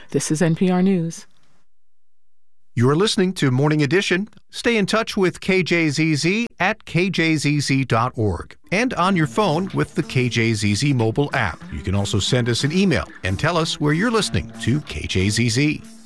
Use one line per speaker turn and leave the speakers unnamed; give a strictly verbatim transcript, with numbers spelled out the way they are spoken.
This is N P R News.
You are listening to Morning Edition. Stay in touch with K J Z Z at k j z z dot org and on your phone with the K J Z Z mobile app. You can also send us an email and tell us where you're listening to K J Z Z.